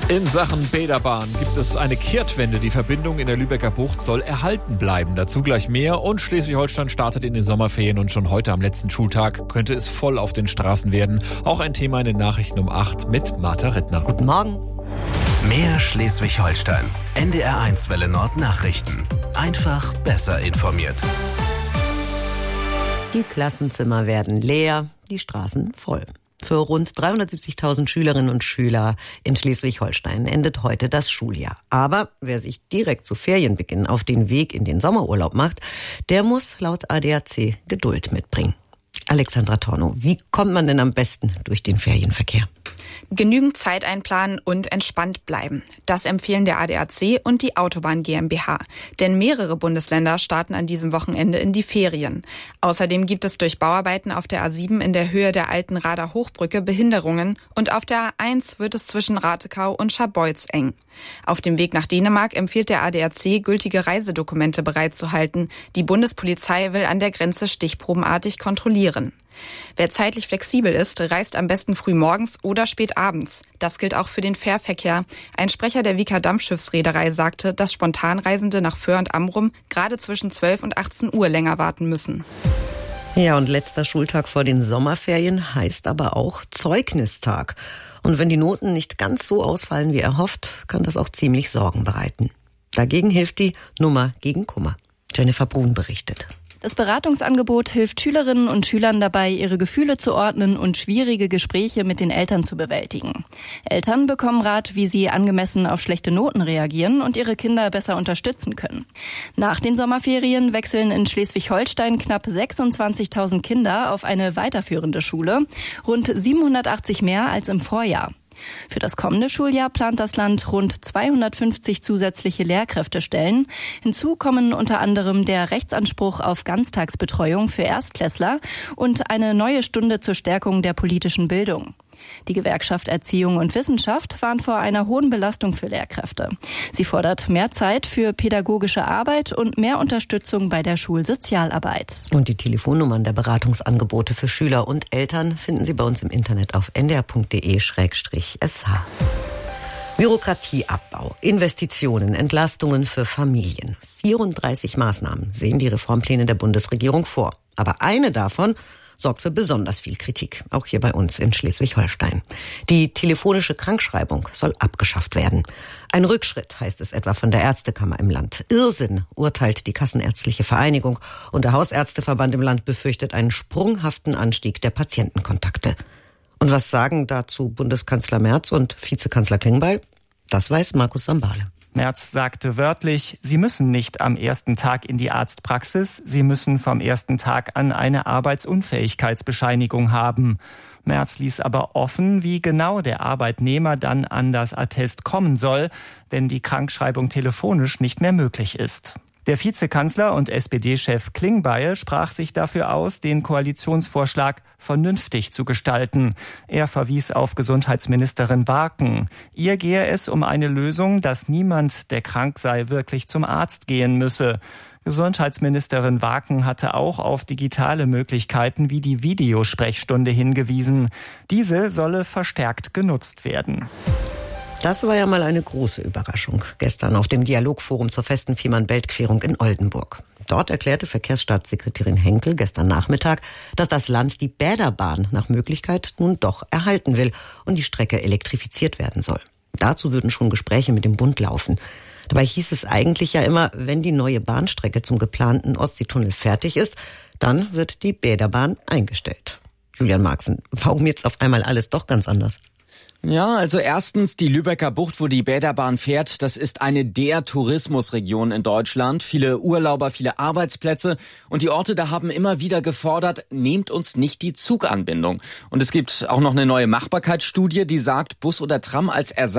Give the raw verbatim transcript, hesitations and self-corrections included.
In Sachen Bäderbahn gibt es eine Kehrtwende. Die Verbindung in der Lübecker Bucht soll erhalten bleiben. Dazu gleich mehr. Und Schleswig-Holstein startet in den Sommerferien und schon heute am letzten Schultag könnte es voll auf den Straßen werden. Auch ein Thema in den Nachrichten um acht mit Martha Rittner. Guten Morgen. Mehr Schleswig-Holstein. N D R eins Welle Nord Nachrichten. Einfach besser informiert. Die Klassenzimmer werden leer, die Straßen voll. Für rund dreihundertsiebzigtausend Schülerinnen und Schüler in Schleswig-Holstein endet heute das Schuljahr. Aber wer sich direkt zu Ferienbeginn auf den Weg in den Sommerurlaub macht, der muss laut A D A C Geduld mitbringen. Alexandra Tornow, wie kommt man denn am besten durch den Ferienverkehr? Genügend Zeit einplanen und entspannt bleiben. Das empfehlen der A D A C und die Autobahn GmbH. Denn mehrere Bundesländer starten an diesem Wochenende in die Ferien. Außerdem gibt es durch Bauarbeiten auf der A sieben in der Höhe der alten Rader Hochbrücke Behinderungen und auf der A eins wird es zwischen Ratekau und Scharbeutz eng. Auf dem Weg nach Dänemark empfiehlt der A D A C, gültige Reisedokumente bereitzuhalten. Die Bundespolizei will an der Grenze stichprobenartig kontrollieren. Wer zeitlich flexibel ist, reist am besten früh morgens oder spät abends. Das gilt auch für den Fährverkehr. Ein Sprecher der Wieka Dampfschiffsreederei sagte, dass Spontanreisende nach Föhr und Amrum gerade zwischen zwölf und achtzehn Uhr länger warten müssen. Ja, und letzter Schultag vor den Sommerferien heißt aber auch Zeugnistag. Und wenn die Noten nicht ganz so ausfallen wie erhofft, kann das auch ziemlich Sorgen bereiten. Dagegen hilft die Nummer gegen Kummer. Jennifer Brun berichtet. Das Beratungsangebot hilft Schülerinnen und Schülern dabei, ihre Gefühle zu ordnen und schwierige Gespräche mit den Eltern zu bewältigen. Eltern bekommen Rat, wie sie angemessen auf schlechte Noten reagieren und ihre Kinder besser unterstützen können. Nach den Sommerferien wechseln in Schleswig-Holstein knapp sechsundzwanzigtausend Kinder auf eine weiterführende Schule, rund siebenhundertachtzig mehr als im Vorjahr. Für das kommende Schuljahr plant das Land rund zweihundertfünfzig zusätzliche Lehrkräftestellen. Hinzu kommen unter anderem der Rechtsanspruch auf Ganztagsbetreuung für Erstklässler und eine neue Stunde zur Stärkung der politischen Bildung. Die Gewerkschaft Erziehung und Wissenschaft warnt vor einer hohen Belastung für Lehrkräfte. Sie fordert mehr Zeit für pädagogische Arbeit und mehr Unterstützung bei der Schulsozialarbeit. Und die Telefonnummern der Beratungsangebote für Schüler und Eltern finden Sie bei uns im Internet auf n d r punkt d e slash s h. Bürokratieabbau, Investitionen, Entlastungen für Familien. vierunddreißig Maßnahmen sehen die Reformpläne der Bundesregierung vor. Aber eine davon sorgt für besonders viel Kritik, auch hier bei uns in Schleswig-Holstein. Die telefonische Krankschreibung soll abgeschafft werden. Ein Rückschritt, heißt es etwa von der Ärztekammer im Land. Irrsinn, urteilt die Kassenärztliche Vereinigung. Und der Hausärzteverband im Land befürchtet einen sprunghaften Anstieg der Patientenkontakte. Und was sagen dazu Bundeskanzler Merz und Vizekanzler Klingbeil? Das weiß Markus Sambale. Merz sagte wörtlich, sie müssen nicht am ersten Tag in die Arztpraxis, sie müssen vom ersten Tag an eine Arbeitsunfähigkeitsbescheinigung haben. Merz ließ aber offen, wie genau der Arbeitnehmer dann an das Attest kommen soll, wenn die Krankschreibung telefonisch nicht mehr möglich ist. Der Vizekanzler und S P D-Chef Klingbeil sprach sich dafür aus, den Koalitionsvorschlag vernünftig zu gestalten. Er verwies auf Gesundheitsministerin Warken. Ihr gehe es um eine Lösung, dass niemand, der krank sei, wirklich zum Arzt gehen müsse. Gesundheitsministerin Warken hatte auch auf digitale Möglichkeiten wie die Videosprechstunde hingewiesen. Diese solle verstärkt genutzt werden. Das war ja mal eine große Überraschung gestern auf dem Dialogforum zur festen Fehmarn-Belt-Querung in Oldenburg. Dort erklärte Verkehrsstaatssekretärin Henkel gestern Nachmittag, dass das Land die Bäderbahn nach Möglichkeit nun doch erhalten will und die Strecke elektrifiziert werden soll. Dazu würden schon Gespräche mit dem Bund laufen. Dabei hieß es eigentlich ja immer, wenn die neue Bahnstrecke zum geplanten Ostseetunnel fertig ist, dann wird die Bäderbahn eingestellt. Julian Marxen, warum jetzt auf einmal alles doch ganz anders? Ja, also erstens die Lübecker Bucht, wo die Bäderbahn fährt, das ist eine der Tourismusregionen in Deutschland. Viele Urlauber, viele Arbeitsplätze und die Orte da haben immer wieder gefordert, nehmt uns nicht die Zuganbindung. Und es gibt auch noch eine neue Machbarkeitsstudie, die sagt, Bus oder Tram als Ersatz